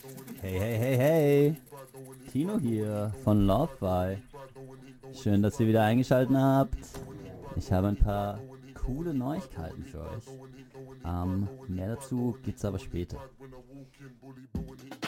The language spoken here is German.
Hey, hey, hey, hey! Tino hier von Loveby. Schön, dass ihr wieder eingeschaltet habt. Ich habe ein paar coole Neuigkeiten für euch. Mehr dazu gibt's aber später.